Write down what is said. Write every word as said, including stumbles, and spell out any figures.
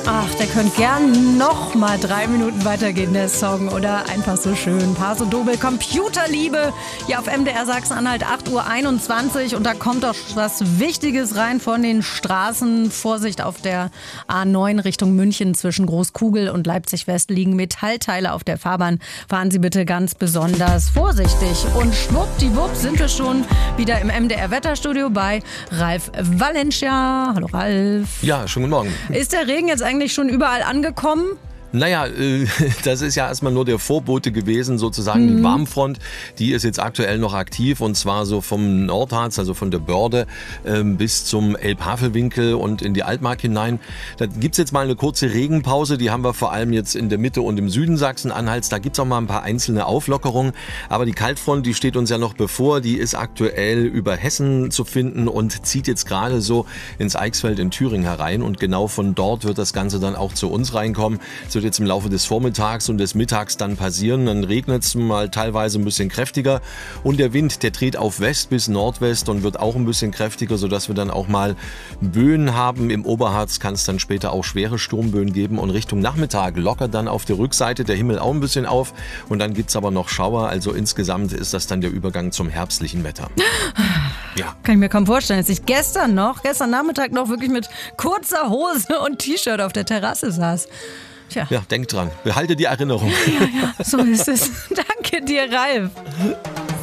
Ach, der könnte gern noch mal drei Minuten weitergehen, der Song, oder? Einfach so schön. Paso Doble, Computerliebe, hier auf M D R Sachsen-Anhalt, acht Uhr einundzwanzig. Und da kommt doch was Wichtiges rein von den Straßen. Vorsicht, auf der A neun Richtung München zwischen Großkugel und Leipzig-West liegen Metallteile auf der Fahrbahn. Fahren Sie bitte ganz besonders vorsichtig. Und schwuppdiwupp sind wir schon wieder im M D R-Wetterstudio bei Ralf Valencia. Hallo Ralf. Ja, schönen guten Morgen. Ist der Regen jetzt eigentlich schon überall angekommen? Naja, äh, das ist ja erstmal nur der Vorbote gewesen, sozusagen Mhm. die Warmfront, die ist jetzt aktuell noch aktiv und zwar so vom Nordharz, also von der Börde ähm, bis zum Elbhavelwinkel und in die Altmark hinein. Da gibt's jetzt mal eine kurze Regenpause, die haben wir vor allem jetzt in der Mitte und im Süden Sachsen-Anhalts. Da gibt's auch mal ein paar einzelne Auflockerungen, aber die Kaltfront, die steht uns ja noch bevor, die ist aktuell über Hessen zu finden und zieht jetzt gerade so ins Eichsfeld in Thüringen herein und genau von dort wird das Ganze dann auch zu uns reinkommen. Das wird jetzt im Laufe des Vormittags und des Mittags dann passieren. Dann regnet es mal teilweise ein bisschen kräftiger und der Wind, der dreht auf West bis Nordwest und wird auch ein bisschen kräftiger, sodass wir dann auch mal Böen haben. Im Oberharz kann es dann später auch schwere Sturmböen geben und Richtung Nachmittag lockert dann auf der Rückseite der Himmel auch ein bisschen auf und dann gibt es aber noch Schauer. Also insgesamt ist das dann der Übergang zum herbstlichen Wetter. Ja. Kann ich mir kaum vorstellen, dass ich gestern noch, gestern Nachmittag noch wirklich mit kurzer Hose und T-Shirt auf der Terrasse saß. Tja. Ja, denk dran. Behalte die Erinnerung. Ja, ja, so ist es. Danke dir, Ralf.